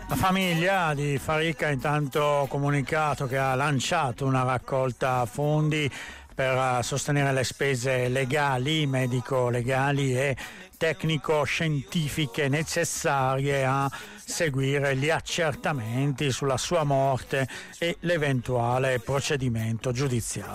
La famiglia di Farica intanto ha comunicato che ha lanciato una raccolta fondi per sostenere le spese legali, medico-legali e tecnico-scientifiche necessarie a seguire gli accertamenti sulla sua morte e l'eventuale procedimento giudiziario.